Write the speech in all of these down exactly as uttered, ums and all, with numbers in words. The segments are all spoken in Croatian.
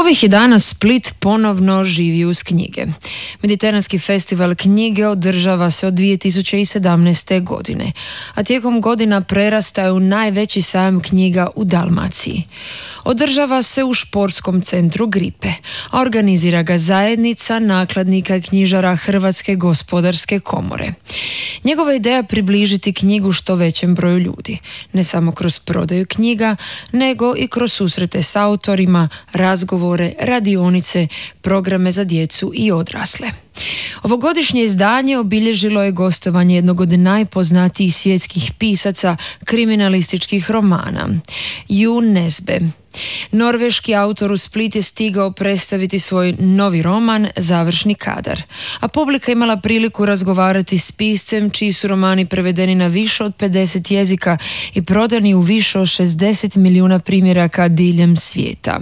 Ovih je dana Split ponovno živi uz knjige. Mediteranski festival knjige održava se od dvije tisuće sedamnaeste. godine, a tijekom godina prerasta je u najveći sajam knjiga u Dalmaciji. Održava se u športskom centru Gripe, a organizira ga zajednica nakladnika i knjižara Hrvatske gospodarske komore. Njegova ideja je približiti knjigu što većem broju ljudi, ne samo kroz prodaju knjiga, nego i kroz susrete s autorima, razgovore, radionice, programe za djecu i odrasle. Ovogodišnje izdanje obilježilo je gostovanje jednog od najpoznatijih svjetskih pisaca kriminalističkih romana, Ju Nesbø. Norveški autor u Split je stigao predstaviti svoj novi roman Završni kadar, a publika imala priliku razgovarati s piscem čiji su romani prevedeni na više od pedeset jezika i prodani u više od šezdeset milijuna primjeraka diljem svijeta.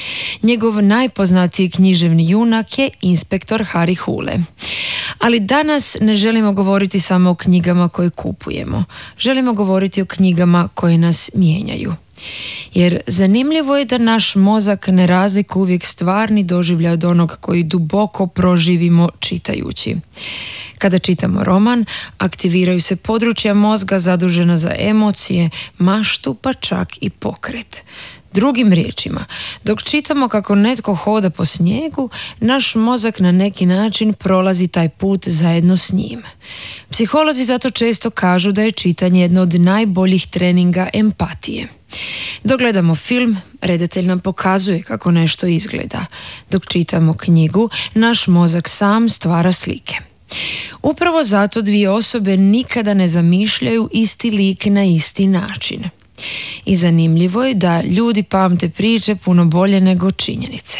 Njegov najpoznatiji književni junak je inspektor Harry Hole. Ali danas ne želimo govoriti samo o knjigama koje kupujemo. Želimo govoriti o knjigama koje nas mijenjaju. Jer zanimljivo je da naš mozak ne razlikuje uvijek stvarni doživljaj od onog koji duboko proživimo čitajući. Kada čitamo roman, aktiviraju se područja mozga zadužena za emocije, maštu pa čak i pokret. Drugim riječima, dok čitamo kako netko hoda po snijegu, naš mozak na neki način prolazi taj put zajedno s njim. Psiholozi zato često kažu da je čitanje jedno od najboljih treninga empatije. Dok gledamo film, redatelj nam pokazuje kako nešto izgleda. Dok čitamo knjigu, naš mozak sam stvara slike. Upravo zato dvije osobe nikada ne zamišljaju isti lik na isti način. I zanimljivo je da ljudi pamte priče puno bolje nego činjenice.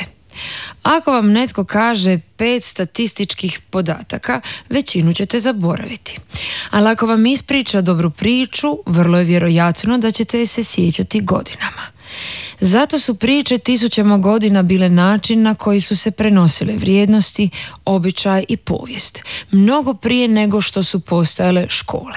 Ako vam netko kaže pet statističkih podataka, većinu ćete zaboraviti. Ali ako vam ispriča dobru priču, vrlo je vjerojatno da ćete je se sjećati godinama. Zato su priče tisućama godina bile način na koji su se prenosile vrijednosti, običaj i povijest, mnogo prije nego što su postojale škole.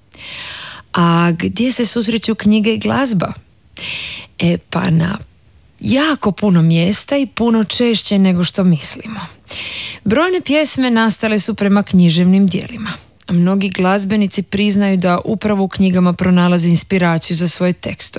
A gdje se susreću knjige i glazba? E pa na jako puno mjesta i puno češće nego što mislimo. Brojne pjesme nastale su prema književnim djelima. Mnogi glazbenici priznaju da upravo u knjigama pronalaze inspiraciju za svoje tekstove.